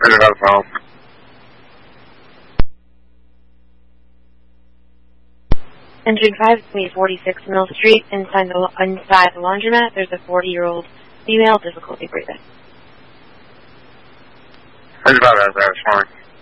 Roger, got a phone. Engine 5, 46 Mill Street, inside the laundromat, there's a 40-year-old female, difficulty breathing. Roger, about that, this morning.